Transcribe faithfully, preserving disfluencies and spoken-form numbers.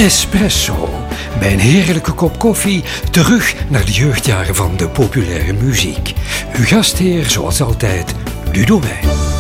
Espresso. Bij een heerlijke kop koffie terug naar de jeugdjaren van de populaire muziek. Uw gastheer, zoals altijd, Ludo Wij.